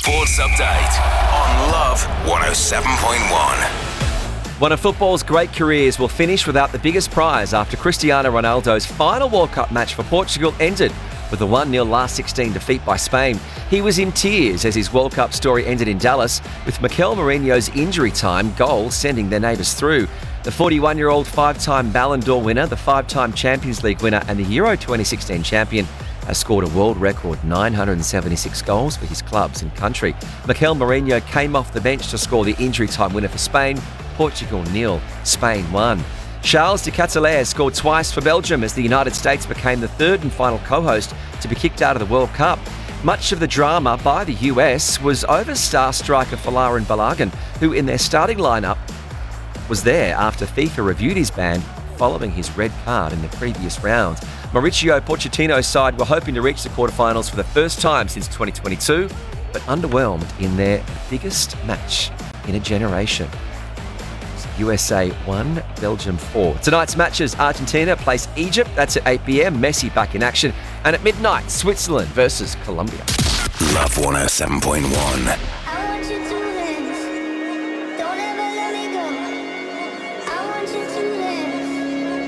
Sports Update on Love 107.1. One of football's great careers will finish without the biggest prize after Cristiano Ronaldo's final World Cup match for Portugal ended with a 1-0 last 16 defeat by Spain. He was in tears as his World Cup story ended in Dallas, with Mikel Mourinho's injury time goal sending their neighbours through. The 41-year-old five-time Ballon d'Or winner, the five-time Champions League winner and the Euro 2016 champion has scored a world record 976 goals for his clubs and country. Mikel Mourinho came off the bench to score the injury time winner for Spain. Portugal 0, Spain 1. Charles de Ketelaere scored twice for Belgium as the United States became the third and final co-host to be kicked out of the World Cup. Much of the drama by the US was over star striker Folarin Balogun, who in their starting lineup was there after FIFA reviewed his ban following his red card in the previous round. Mauricio Pochettino's side were hoping to reach the quarterfinals for the first time since 2022, but underwhelmed in their biggest match in a generation. USA 1, Belgium 4. Tonight's matches, Argentina place Egypt, that's at 8 p.m, Messi back in action, and at midnight, Switzerland versus Colombia. Love 107.1.